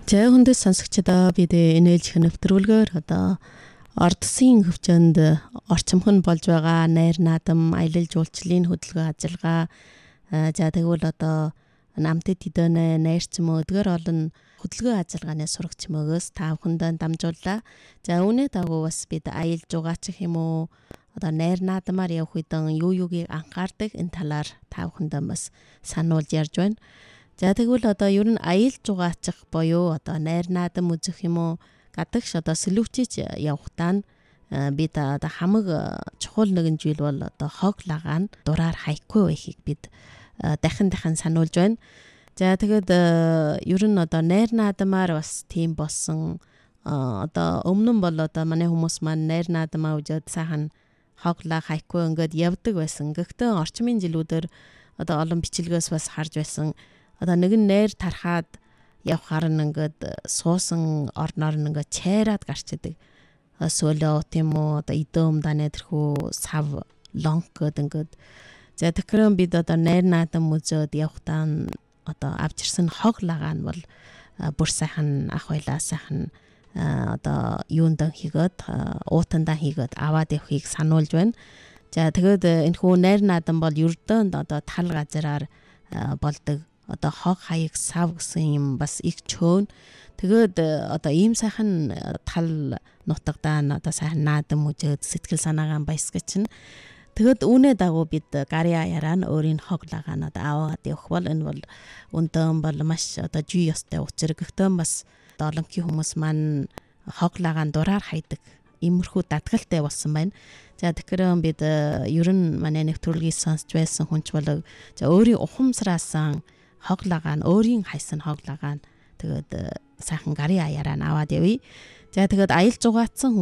За хүндэс сонсогчдоо бид энэ ээлжих нэвтрүүлгээр одоо ордсын хөвчөнд орчимхон болж байгаа найр наадам аялал жуулчлалын хөдөлгөөн ажиллагаа за тэгвэл одоо намтд хэдэн найрч юм уу эдгээр олон хөдөлгөөн ажиллагааны сурагч мөгөөс та бүхэндээ дамжууллаа. За үүний дагуу бас бид аялал жугаачих юм уу одоо найр наадамаар явах үедэн юуг анхаардаг энэ талаар та бүхэндээ бас сануулж ярьж байна. За тэгвэл одоо ер нь аялал жугаачих боёо одоо найр наадам үзэх юм уу гадагш одоо сэлүүчиж явахдаа бид одоо хамаг чухал нэгэн зүйл бол одоо хог лагаан дураар хайхгүй байхыг бид дахин сануулж байна. За тэгэд ер нь одоо найр наадамаар бас тийм болсон одоо өмнө нь бол одоо манай хүмүүс маань найр наадамаа үзээд сайхан хог лаг хайхгүй ингээд явдаг байсан. Гэхдээ орчмын жилүүдээр одоо олон бичлэгээс бас харж байсан. Одоо нэгэн найр тархаад явхаар ингээд суусан орноор ингээд чайраад гарчдаг. Сөөлөө тийм үү одоо идэм данэ тэрхүү сав лонг гэдэг ингээд за тэгэхээр бид одоо найр наадам үзээд явахдаа одоо авчирсан хог лагаан бол бүр сайхан ах байлаа сайхан одоо юундаа хийгээд уутандаа хийгээд аваад явахыг сануулж байна. За тэгээд энэ хүү найр наадам бол ердөөнд одоо тал газараар болдог. Одоо хог хаяг сав гэсэн юм бас их чөөн. Тэгээд одоо ийм сайхан тал нутагдаа одоо сайхан наадам үжээд сэтгэл санаагаа баясгаж чинь. Тэгэд үүнээ дагуу бид гарын аяараа нь өөрийн хог лагаан одоо аваад явах бол энэ бол өндөөн бол маш одоо жий ёстой учир. Гэхдээ бас олонхи хүмүүс маань хог лагаан дураар хайдаг. Иймэрхүү дадгалтай болсон байна. За тэгэхээр бид ер нь манай нэвтрүүлгийг сонсч байсан хүнч болоо за өөрийн ухамсараасан хог лагаан өөрийн хайсан хог лагаан тэгээд сайхан гарын аяараа аваад явъя. За тэгээд аялал жугаацсан